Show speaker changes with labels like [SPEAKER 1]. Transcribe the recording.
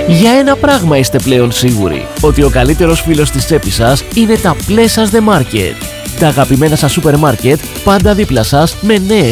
[SPEAKER 1] Για ένα πράγμα είστε πλέον σίγουροι, ότι ο καλύτερος φίλος της τσέπης σας είναι τα Places The Market. Τα αγαπημένα σας σούπερ μάρκετ πάντα δίπλα σας με νέες